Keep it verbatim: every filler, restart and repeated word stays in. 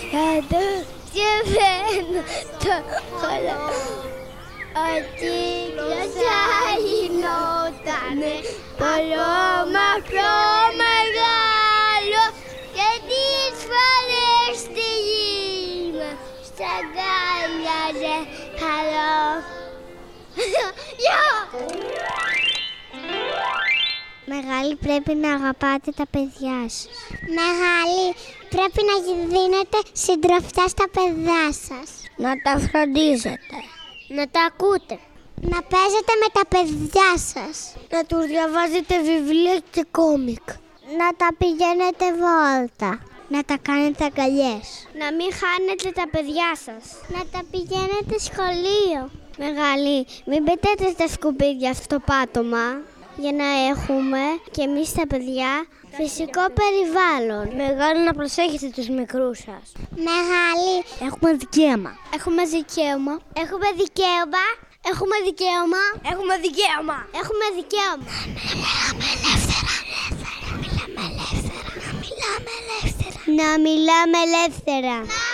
κάτω και βαίνω το χωλό. Ο κύκλος θα γινότανε πολόμαυρο μεγάλο και τις φορές στη γη μας σταγκάλιαζε καλό. Μεγάλη, πρέπει να αγαπάτε τα παιδιά σας. Μεγάλη, πρέπει να δίνετε συντροφιά στα παιδιά σας. Να τα φροντίζετε. Να τα ακούτε. Να παίζετε με τα παιδιά σας. Να τους διαβάζετε βιβλία και κόμικ. Να τα πηγαίνετε βόλτα. Να τα κάνετε αγκαλιές. Να μην χάνετε τα παιδιά σας. Να τα πηγαίνετε σχολείο. Μεγάλη, μην πετάτε τα σκουπίδια στο πάτωμα, για να έχουμε και εμείς τα παιδιά φυσικό περιβάλλον. Μεγάλη, να προσέχετε τους μικρούς σας. Μεγάλη, έχουμε δικαίωμα. Έχουμε δικαίωμα. Έχουμε δικαίωμα. Έχουμε δικαίωμα. Έχουμε δικαίωμα. Έχουμε δικαίωμα. Να μιλάμε ελεύθερα. Να μιλάμε ελεύθερα. Να μιλάμε ελεύθερα.